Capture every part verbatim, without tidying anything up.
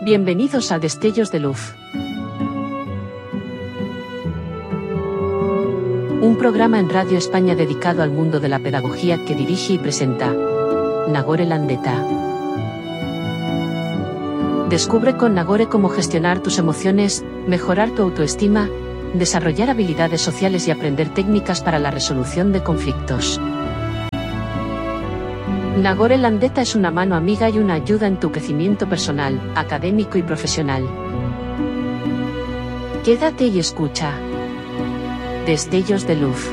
Bienvenidos a Destellos de Luz. Un programa en Radio España dedicado al mundo de la pedagogía que dirige y presenta Nagore Landeta. Descubre con Nagore cómo gestionar tus emociones, mejorar tu autoestima, desarrollar habilidades sociales y aprender técnicas para la resolución de conflictos. Nagore Landeta es una mano amiga y una ayuda en tu crecimiento personal, académico y profesional. Quédate y escucha. Destellos de Luz.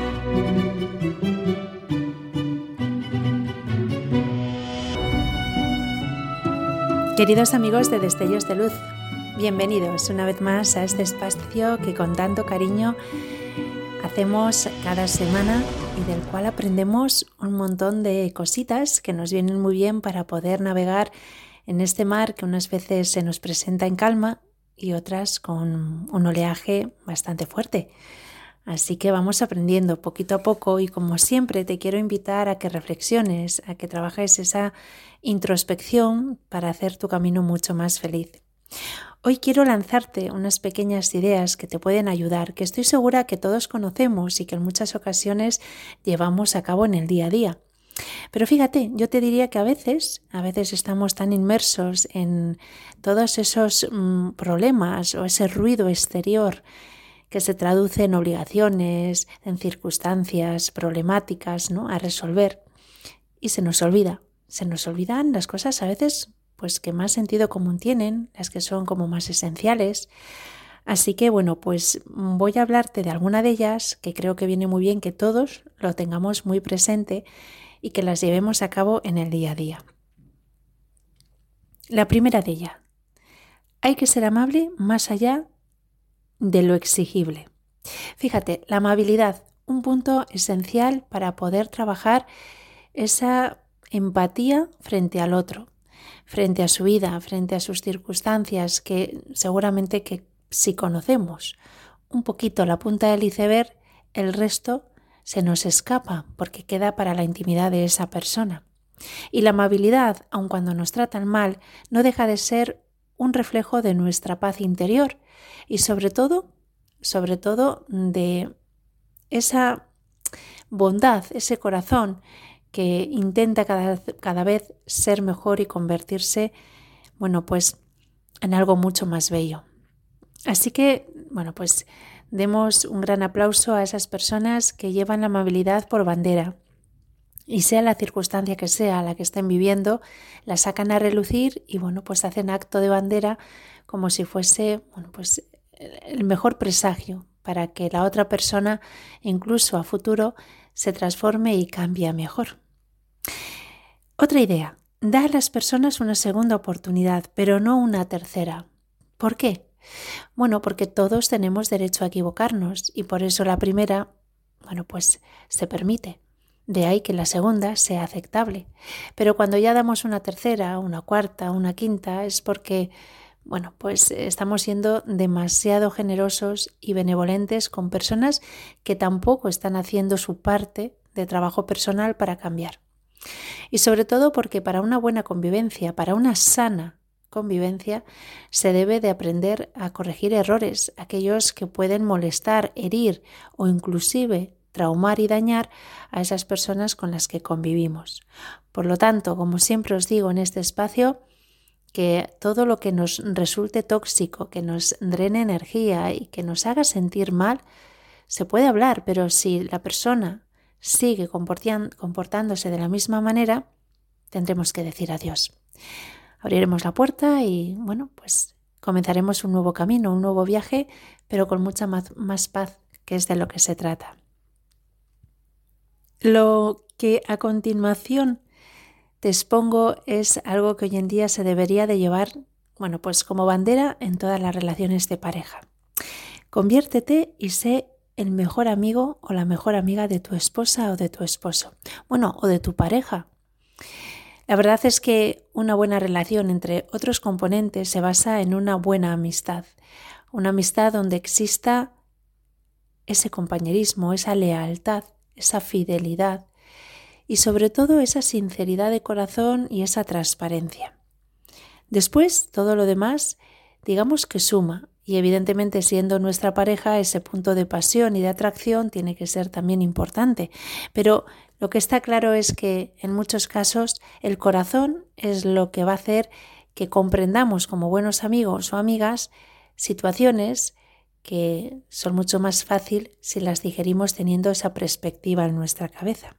Queridos amigos de Destellos de Luz, bienvenidos una vez más a este espacio que con tanto cariño hacemos cada semana y del cual aprendemos un montón de cositas que nos vienen muy bien para poder navegar en este mar que unas veces se nos presenta en calma y otras con un oleaje bastante fuerte. Así que vamos aprendiendo poquito a poco y como siempre te quiero invitar a que reflexiones, a que trabajes esa introspección para hacer tu camino mucho más feliz. Hoy quiero lanzarte unas pequeñas ideas que te pueden ayudar, que estoy segura que todos conocemos y que en muchas ocasiones llevamos a cabo en el día a día. Pero fíjate, yo te diría que a veces, a veces estamos tan inmersos en todos esos mmm, problemas o ese ruido exterior que se traduce en obligaciones, en circunstancias problemáticas, ¿no?, a resolver, y se nos olvida, se nos olvidan las cosas a veces pues que más sentido común tienen, las que son como más esenciales. Así que bueno, pues voy a hablarte de alguna de ellas que creo que viene muy bien que todos lo tengamos muy presente y que las llevemos a cabo en el día a día. La primera de ellas, hay que ser amable más allá de lo exigible. Fíjate, la amabilidad, un punto esencial para poder trabajar esa empatía frente al otro, frente a su vida, frente a sus circunstancias, que seguramente que si conocemos un poquito la punta del iceberg, el resto se nos escapa porque queda para la intimidad de esa persona. Y la amabilidad, aun cuando nos tratan mal, no deja de ser un reflejo de nuestra paz interior y sobre todo, sobre todo de esa bondad, ese corazón que intenta cada, cada vez ser mejor y convertirse, bueno, pues en algo mucho más bello. Así que, bueno, pues demos un gran aplauso a esas personas que llevan la amabilidad por bandera y sea la circunstancia que sea la que estén viviendo, la sacan a relucir y, bueno, pues hacen acto de bandera como si fuese, bueno, pues el mejor presagio para que la otra persona, incluso a futuro, se transforme y cambie a mejor. Otra idea, da a las personas una segunda oportunidad, pero no una tercera. ¿Por qué? Bueno, porque todos tenemos derecho a equivocarnos y por eso la primera, bueno, pues se permite. De ahí que la segunda sea aceptable. Pero cuando ya damos una tercera, una cuarta, una quinta, es porque, bueno, pues estamos siendo demasiado generosos y benevolentes con personas que tampoco están haciendo su parte de trabajo personal para cambiar. Y sobre todo porque para una buena convivencia, para una sana convivencia, se debe de aprender a corregir errores, aquellos que pueden molestar, herir o inclusive traumar y dañar a esas personas con las que convivimos. Por lo tanto, como siempre os digo en este espacio, que todo lo que nos resulte tóxico, que nos drene energía y que nos haga sentir mal, se puede hablar, pero si la persona sigue comportándose de la misma manera, tendremos que decir adiós. Abriremos la puerta y, bueno, pues comenzaremos un nuevo camino, un nuevo viaje, pero con mucha más, más paz, que es de lo que se trata. Lo que a continuación te expongo es algo que hoy en día se debería de llevar, bueno, pues como bandera en todas las relaciones de pareja. Conviértete y sé el mejor amigo o la mejor amiga de tu esposa o de tu esposo, bueno, o de tu pareja. La verdad es que una buena relación entre otros componentes se basa en una buena amistad, una amistad donde exista ese compañerismo, esa lealtad, esa fidelidad y sobre todo esa sinceridad de corazón y esa transparencia. Después, todo lo demás, digamos que suma. Y evidentemente, siendo nuestra pareja, ese punto de pasión y de atracción tiene que ser también importante. Pero lo que está claro es que en muchos casos el corazón es lo que va a hacer que comprendamos como buenos amigos o amigas situaciones que son mucho más fácil si las digerimos teniendo esa perspectiva en nuestra cabeza.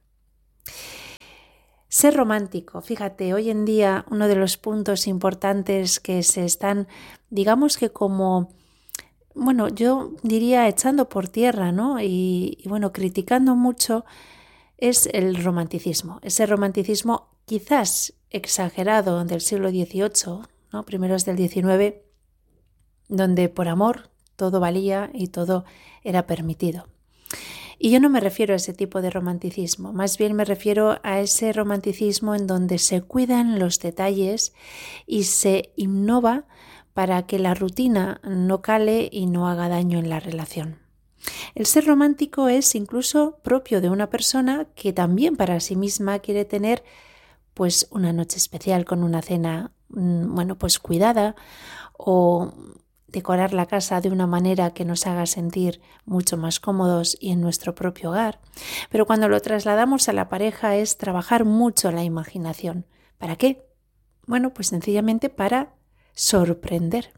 Ser romántico, fíjate, hoy en día uno de los puntos importantes que se están, digamos que como, bueno, yo diría echando por tierra, ¿no? Y, y bueno, criticando mucho es el romanticismo. Ese romanticismo quizás exagerado del siglo dieciocho, ¿no? Primeros del diecinueve, donde por amor todo valía y todo era permitido. Y yo no me refiero a ese tipo de romanticismo, más bien me refiero a ese romanticismo en donde se cuidan los detalles y se innova para que la rutina no cale y no haga daño en la relación. El ser romántico es incluso propio de una persona que también para sí misma quiere tener pues una noche especial con una cena, bueno, pues cuidada, o decorar la casa de una manera que nos haga sentir mucho más cómodos y en nuestro propio hogar. Pero cuando lo trasladamos a la pareja es trabajar mucho la imaginación. ¿Para qué? Bueno, pues sencillamente para sorprender.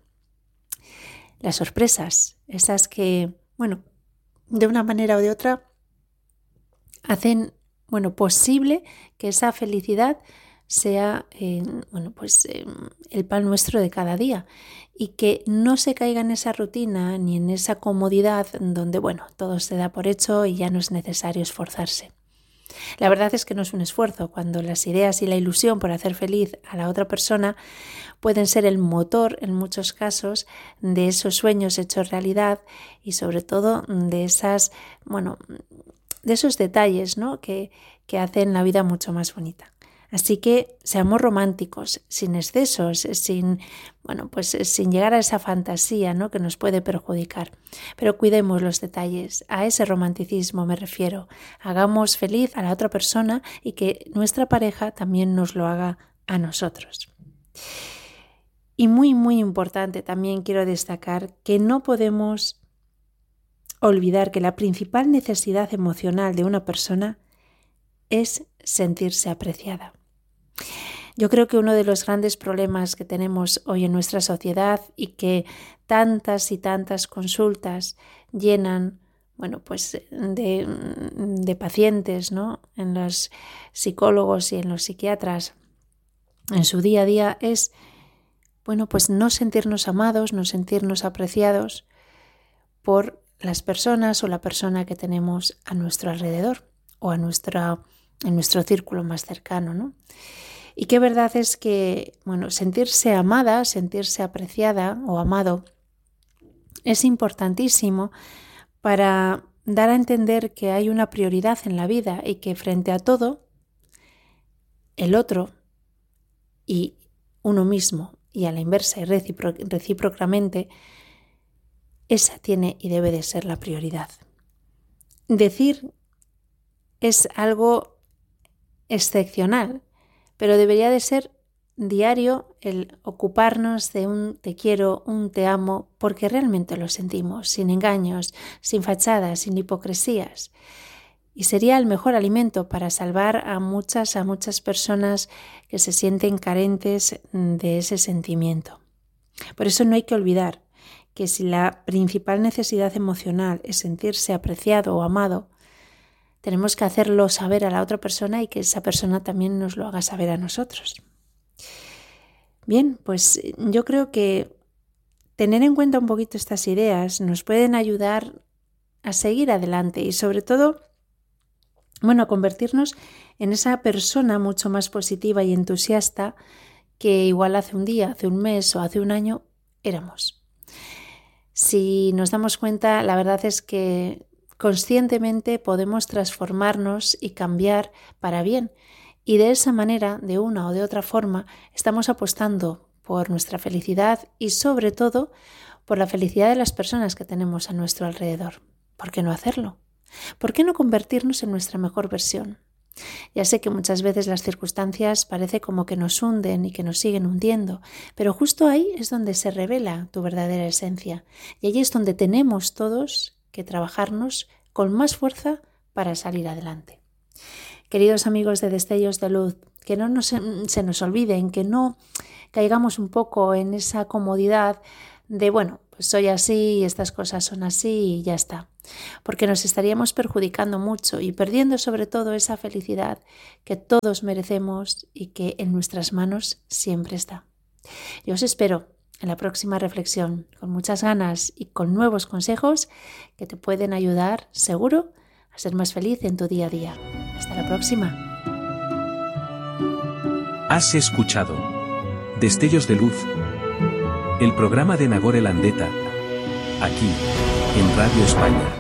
Las sorpresas, esas que, bueno, de una manera o de otra hacen, bueno, posible que esa felicidad sea eh, bueno, pues, eh, el pan nuestro de cada día y que no se caiga en esa rutina ni en esa comodidad donde bueno, todo se da por hecho y ya no es necesario esforzarse. La verdad es que no es un esfuerzo cuando las ideas y la ilusión por hacer feliz a la otra persona pueden ser el motor en muchos casos de esos sueños hechos realidad y sobre todo de esas, bueno, de esos detalles, ¿no? que, que hacen la vida mucho más bonita. Así que seamos románticos, sin excesos, sin, bueno, pues sin llegar a esa fantasía, ¿no? que nos puede perjudicar. Pero cuidemos los detalles, a ese romanticismo me refiero. Hagamos feliz a la otra persona y que nuestra pareja también nos lo haga a nosotros. Y muy, muy importante también quiero destacar que no podemos olvidar que la principal necesidad emocional de una persona es sentirse apreciada. Yo creo que uno de los grandes problemas que tenemos hoy en nuestra sociedad y que tantas y tantas consultas llenan, bueno, pues de, de pacientes, ¿no? en los psicólogos y en los psiquiatras en su día a día es, bueno, pues no sentirnos amados, no sentirnos apreciados por las personas o la persona que tenemos a nuestro alrededor o a nuestra, en nuestro círculo más cercano, ¿no? Y qué verdad es que, bueno, sentirse amada, sentirse apreciada o amado es importantísimo para dar a entender que hay una prioridad en la vida y que frente a todo, el otro y uno mismo y a la inversa y recípro- recíprocamente, esa tiene y debe de ser la prioridad. Decir es algo excepcional, pero debería de ser diario el ocuparnos de un te quiero, un te amo, porque realmente lo sentimos, sin engaños, sin fachadas, sin hipocresías. Y sería el mejor alimento para salvar a muchas, a muchas personas que se sienten carentes de ese sentimiento. Por eso no hay que olvidar que si la principal necesidad emocional es sentirse apreciado o amado, tenemos que hacerlo saber a la otra persona y que esa persona también nos lo haga saber a nosotros. Bien, pues yo creo que tener en cuenta un poquito estas ideas nos pueden ayudar a seguir adelante y sobre todo, bueno, a convertirnos en esa persona mucho más positiva y entusiasta que igual hace un día, hace un mes o hace un año éramos. Si nos damos cuenta, la verdad es que conscientemente podemos transformarnos y cambiar para bien y de esa manera, de una o de otra forma, estamos apostando por nuestra felicidad y sobre todo por la felicidad de las personas que tenemos a nuestro alrededor. ¿Por qué no hacerlo? ¿Por qué no convertirnos en nuestra mejor versión? Ya sé que muchas veces las circunstancias parece como que nos hunden y que nos siguen hundiendo, pero justo ahí es donde se revela tu verdadera esencia y allí es donde tenemos todos que trabajarnos con más fuerza para salir adelante. Queridos amigos de Destellos de Luz, que no nos, se nos olviden, que no caigamos un poco en esa comodidad de, bueno, pues soy así y estas cosas son así y ya está. Porque nos estaríamos perjudicando mucho y perdiendo sobre todo esa felicidad que todos merecemos y que en nuestras manos siempre está. Yo os espero en la próxima reflexión con muchas ganas y con nuevos consejos que te pueden ayudar, seguro, a ser más feliz en tu día a día. Hasta la próxima. Has escuchado Destellos de Luz, el programa de Nagore Landeta, aquí, en Radio España.